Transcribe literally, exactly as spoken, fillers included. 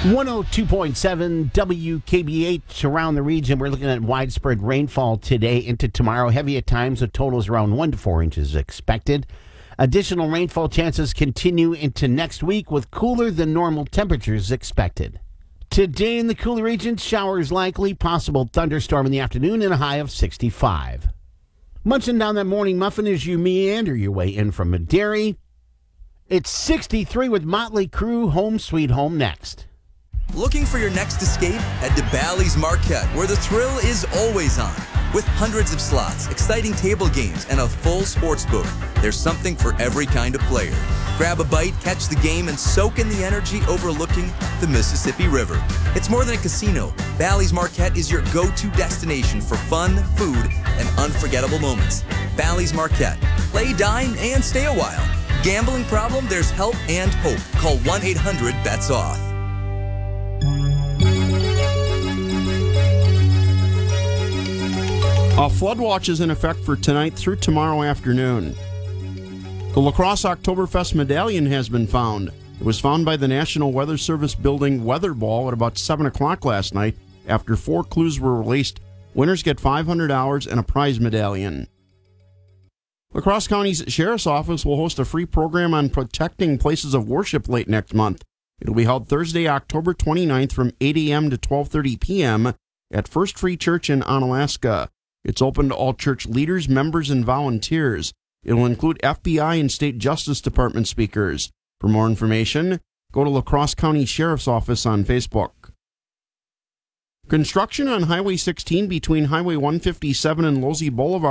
one oh two point seven W K B H around the region. We're looking at widespread rainfall today into tomorrow. Heavy at times, the total is around one to four inches expected. Additional rainfall chances continue into next week with cooler than normal temperatures expected. Today in the cooler regions, showers likely, possible thunderstorm in the afternoon, and a high of sixty-five. Munching down that morning muffin as you meander your way in from Maderi. It's sixty-three with Motley Crue, Home Sweet Home next. Looking for your next escape? Head to Bally's Marquette, where the thrill is always on. With hundreds of slots, exciting table games, and a full sports book, there's something for every kind of player. Grab a bite, catch the game, and soak in the energy overlooking the Mississippi River. It's more than a casino. Bally's Marquette is your go-to destination for fun, food, and unforgettable moments. Bally's Marquette. Play, dine, and stay a while. Gambling problem? There's help and hope. Call one eight hundred bets off. A flood watch is in effect for tonight through tomorrow afternoon. The La Crosse Oktoberfest medallion has been found. It was found by the National Weather Service building Weather Ball at about seven o'clock last night after four clues were released. Winners get five hundred dollars and a prize medallion. La Crosse County's Sheriff's Office will host a free program on protecting places of worship late next month. It'll be held Thursday, October twenty-ninth from eight a.m. to twelve thirty p.m. at First Free Church in Onalaska. It's open to all church leaders, members, and volunteers. It'll include F B I and State Justice Department speakers. For more information, go to La Crosse County Sheriff's Office on Facebook. Construction on Highway sixteen between Highway one fifty-seven and Losey Boulevard